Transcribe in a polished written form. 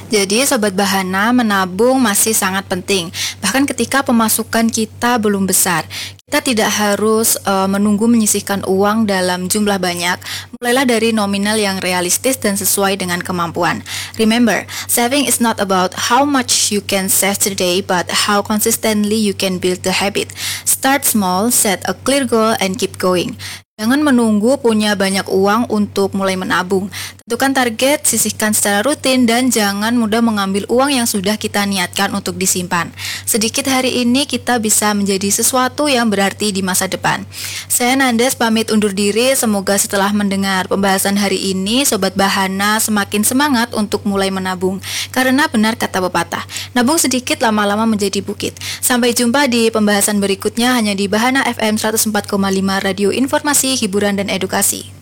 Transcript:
Jadi Sobat Bahana, menabung masih sangat penting. Bahkan ketika pemasukan kita belum besar. Kita tidak harus menunggu menyisihkan uang dalam jumlah banyak. Mulailah dari nominal yang realistis dan sesuai dengan kemampuan. Remember, saving is not about how much you can save today, but how consistently you can build the habit. Start small, set a clear goal, and keep going. Jangan menunggu punya banyak uang untuk mulai menabung. Tentukan target, sisihkan secara rutin, dan jangan mudah mengambil uang yang sudah kita niatkan untuk disimpan. Sedikit hari ini kita bisa menjadi sesuatu yang berarti di masa depan. Saya Nandes pamit undur diri, semoga setelah mendengar pembahasan hari ini, Sobat Bahana semakin semangat untuk mulai menabung. Karena benar kata pepatah, nabung sedikit lama-lama menjadi bukit. Sampai jumpa di pembahasan berikutnya hanya di Bahana FM 104,5 Radio Informasi, Hiburan dan Edukasi.